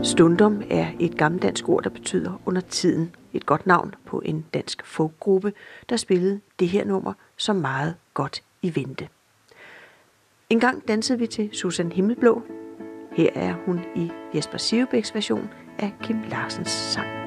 Stundom er et gammeldansk ord, der betyder under tiden. Et godt navn på en dansk folkgruppe, der spillede det her nummer som meget godt i vente. En gang dansede vi til Susan Himmelblå. Her er hun i Jesper Sivebæks version af Kim Larsens sang.